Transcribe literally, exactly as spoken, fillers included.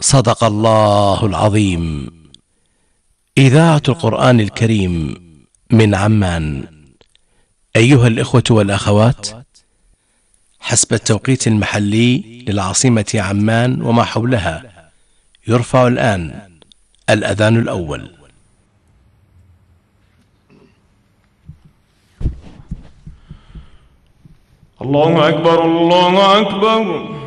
صدق الله العظيم. إذاعة القرآن الكريم من عمان. أيها الإخوة والأخوات، حسب التوقيت المحلي للعاصمة عمان وما حولها، يرفع الآن الأذان الأول. الله أكبر الله أكبر.